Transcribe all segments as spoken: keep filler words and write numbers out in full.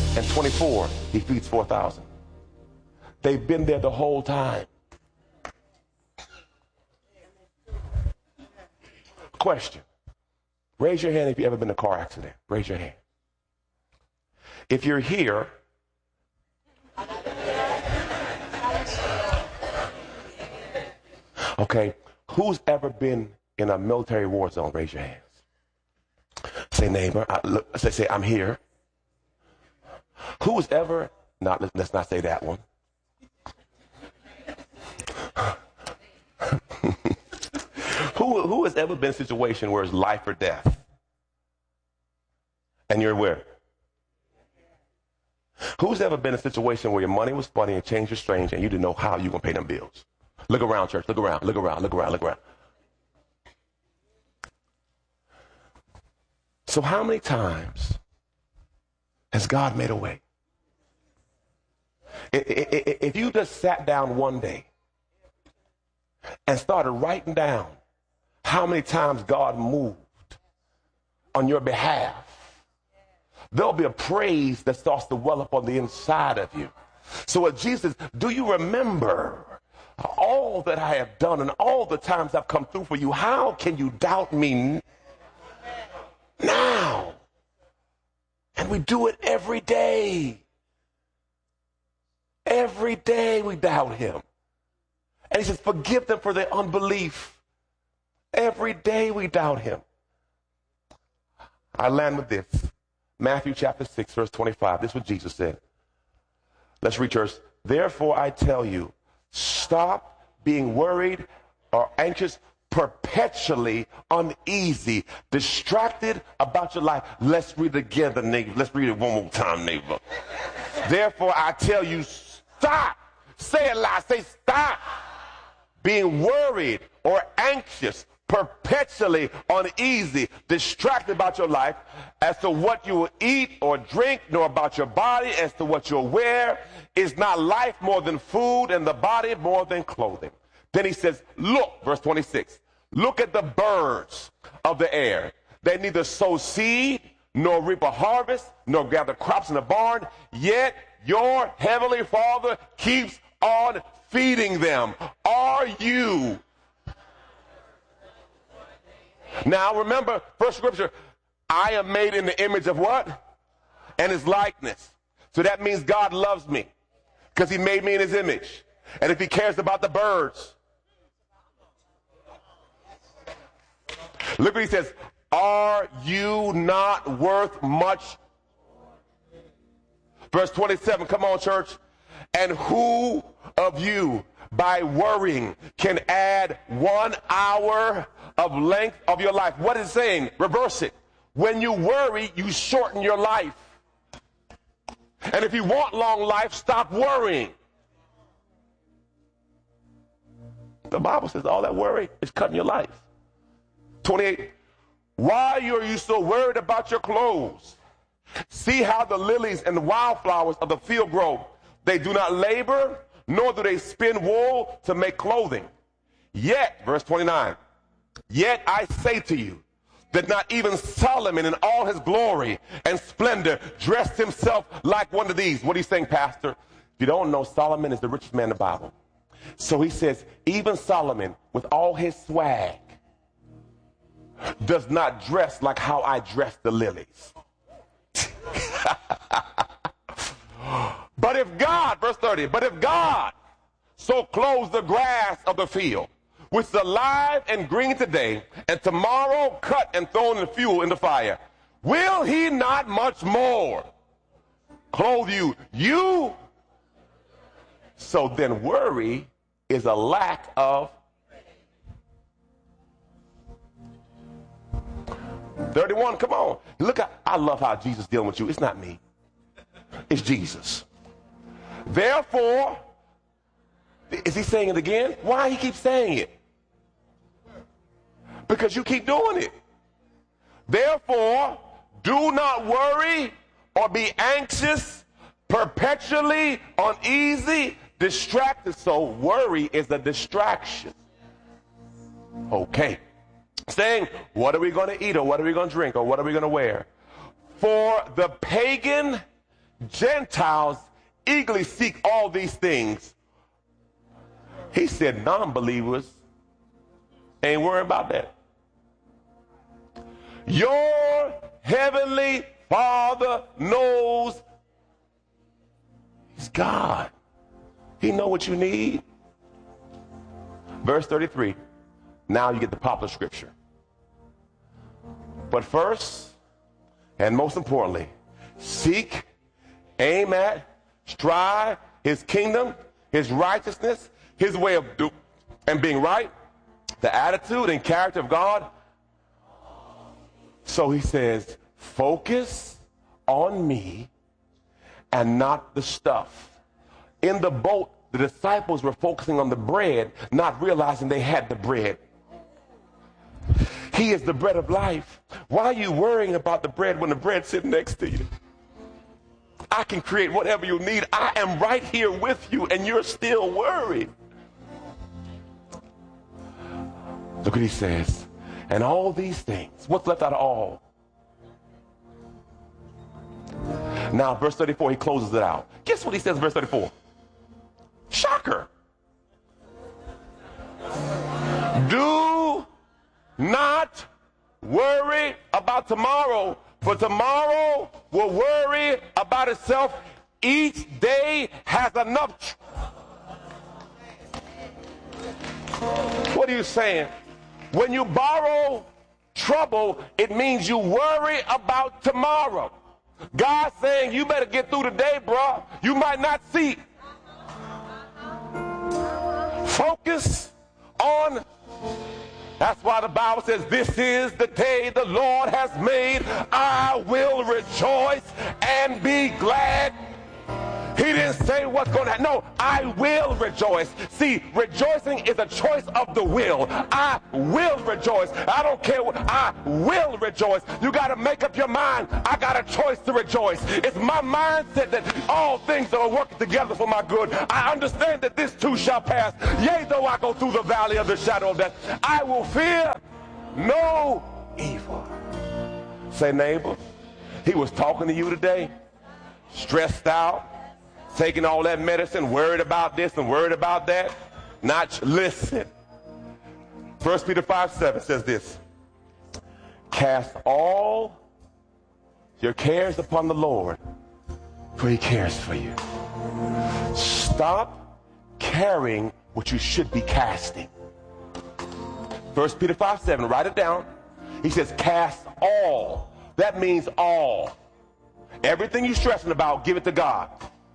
and twenty-four, he feeds four thousand. They've been there the whole time. Question. Raise your hand if you've ever been in a car accident. Raise your hand. If you're here, okay, who's ever been in a military war zone? Raise your hands. Say neighbor. I, look, say, say I'm here. Who's ever, not, let's, let's not say that one. who, who has ever been in a situation where it's life or death? And you're where? Who's ever been in a situation where your money was funny and change was strange and you didn't know how you were going to pay them bills? Look around, church. Look around. Look around. Look around. Look around. So how many times has God made a way? If you just sat down one day and started writing down how many times God moved on your behalf, there'll be a praise that starts to well up on the inside of you. So what Jesus, do you remember all that I have done and all the times I've come through for you? How can you doubt me now? And we do it every day. Every day we doubt him. And he says, forgive them for their unbelief. Every day we doubt him. I land with this. Matthew chapter six, verse twenty-five. This is what Jesus said. Let's read, church. Therefore I tell you, stop being worried or anxious, perpetually uneasy, distracted about your life. Let's read it again, the neighbor. Let's read it one more time, neighbor. Therefore I tell you, stop. Say it loud. Say stop being worried or anxious, perpetually uneasy, distracted about your life as to what you will eat or drink, nor about your body as to what you'll wear. Is not life more than food and the body more than clothing? Then he says, look, verse twenty-six, look at the birds of the air. They neither sow seed, nor reap a harvest, nor gather crops in a barn, yet your heavenly Father keeps on feeding them. Are you? Now remember, first scripture, I am made in the image of what? And his likeness. So that means God loves me because he made me in his image. And if he cares about the birds, look what he says, are you not worth much? Verse twenty-seven, come on, church. And who of you by worrying can add one hour of length of your life? What is it saying? Reverse it. When you worry, you shorten your life. And if you want long life, stop worrying. The Bible says all that worry is cutting your life. twenty-eight. Why are you so worried about your clothes? See how the lilies and the wildflowers of the field grow. They do not labor, nor do they spin wool to make clothing. Yet, verse twenty-nine, yet I say to you that not even Solomon in all his glory and splendor dressed himself like one of these. What are you saying, Pastor? If you don't know, Solomon is the richest man in the Bible. So he says, even Solomon, with all his swag, does not dress like how I dress the lilies. But if God, verse thirty, but if God so clothes the grass of the field, which is alive and green today, and tomorrow cut and thrown in fuel in the fire, will he not much more clothe you? You? So then worry is a lack of thirty-one, come on. Look, at, I love how Jesus is dealing with you. It's not me. It's Jesus. Therefore, is he saying it again? Why he keeps saying it? Because you keep doing it. Therefore, do not worry or be anxious, perpetually uneasy, distracted. So worry is a distraction. Okay. Saying, what are we going to eat, or what are we going to drink, or what are we going to wear? For the pagan Gentiles eagerly seek all these things. He said non-believers ain't worried about that. Your heavenly Father knows. He's God. He knows what you need. Verse thirty-three. Now you get the popular scripture. But first, and most importantly, seek, aim at, strive his kingdom, his righteousness, his way of doing and being right, the attitude and character of God. So he says, focus on me and not the stuff. In the boat, the disciples were focusing on the bread, not realizing they had the bread. He is the bread of life. Why are you worrying about the bread when the bread's sitting next to you? I can create whatever you need. I am right here with you, and you're still worried. Look what he says. And all these things. What's left out of all? Now, verse thirty-four, he closes it out. Guess what he says in verse thirty-four? Shocker. Do not worry about tomorrow, for tomorrow will worry about itself. Each day has enough. What are you saying? When you borrow trouble, it means you worry about tomorrow. God's saying you better get through today, bro. You might not see. Focus on. That's why the Bible says, this is the day the Lord has made. I will rejoice and be glad. He didn't say what's going to happen. No, I will rejoice. See, rejoicing is a choice of the will. I will rejoice. I don't care what. I will rejoice. You got to make up your mind. I got a choice to rejoice. It's my mindset that all things are working together for my good. I understand that this too shall pass. Yea, though I go through the valley of the shadow of death, I will fear no evil. Say, neighbor, he was talking to you today, stressed out, taking all that medicine, worried about this and worried about that. Not listen. First Peter five seven says this. Cast all your cares upon the Lord, for he cares for you. Stop carrying what you should be casting. First Peter five seven, write it down. He says cast all. That means all. Everything you're stressing about, give it to God.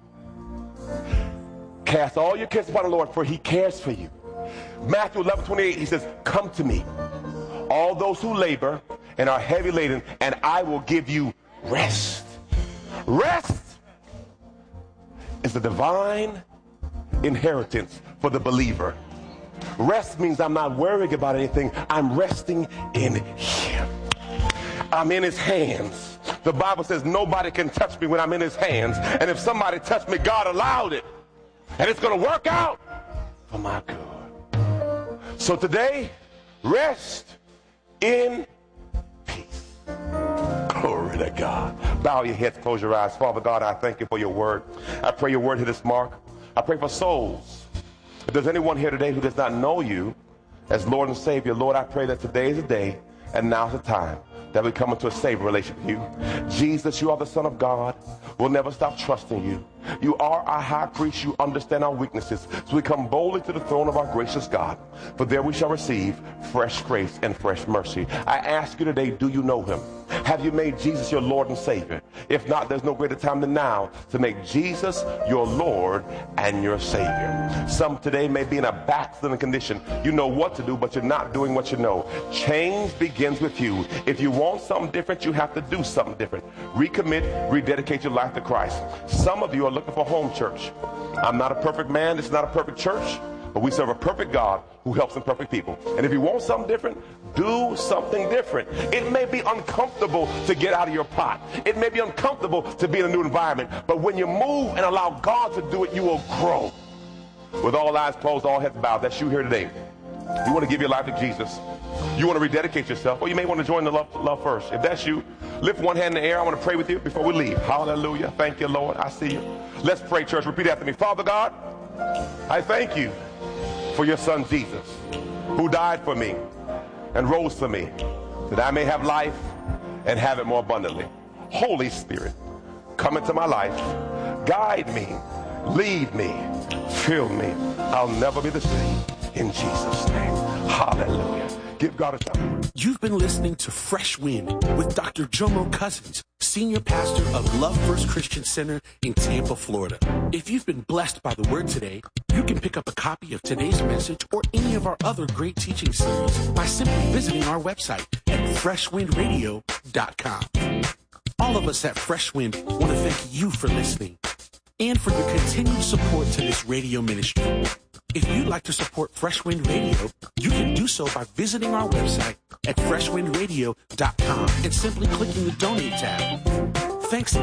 Cast all your cares upon the Lord, for he cares for you. Matthew eleven twenty-eight, he says, come to me, all those who labor and are heavy laden, and I will give you rest. Rest is the divine inheritance for the believer. Rest means I'm not worrying about anything. I'm resting in him. I'm in his hands. The Bible says nobody can touch me when I'm in his hands. And if somebody touched me, God allowed it. And it's going to work out for my good. So today, rest in peace. Glory to God. Bow your heads, close your eyes. Father God, I thank you for your word. I pray your word hit its mark. I pray for souls. If there's anyone here today who does not know you as Lord and Savior, Lord, I pray that today is the day and now's the time that we come into a saving relationship with you. Jesus, you are the Son of God. We'll never stop trusting you. You are our high priest. You understand our weaknesses. So we come boldly to the throne of our gracious God. For there we shall receive fresh grace and fresh mercy. I ask you today, do you know him? Have you made Jesus your Lord and Savior? If not, there's no greater time than now to make Jesus your Lord and your Savior. Some today may be in a backslidden condition. You know what to do, but you're not doing what you know. Change begins with you. If you want something different, you have to do something different. Recommit, rededicate your life to Christ. Some of you are looking for home church. I'm not a perfect man. This is not a perfect church. But we serve a perfect God who helps imperfect people. And if you want something different, do something different. It may be uncomfortable to get out of your pot. It may be uncomfortable to be in a new environment. But when you move and allow God to do it, you will grow. With all eyes closed, all heads bowed, that's you here today. You want to give your life to Jesus. You want to rededicate yourself, or you may want to join the love, love first. If that's you, Lift one hand in the air. I want to pray with you before we leave. Hallelujah. Thank you, Lord. I see you. Let's pray, church. Repeat after me. Father God, I thank you for your son Jesus, who died for me and rose for me, that I may have life and have it more abundantly. Holy Spirit, come into my life. Guide me. Lead me. Fill me. I'll never be the same. In Jesus' name. Hallelujah. Give God a time. You've been listening to Fresh Wind with Doctor Jomo Cousins, Senior Pastor of Love First Christian Center in Tampa, Florida. If you've been blessed by the word today, you can pick up a copy of today's message or any of our other great teaching series by simply visiting our website at fresh wind radio dot com. All of us at Fresh Wind want to thank you for listening and for your continued support to this radio ministry. If you'd like to support Fresh Wind Radio, you can do so by visiting our website at fresh wind radio dot com and simply clicking the Donate tab. Thanks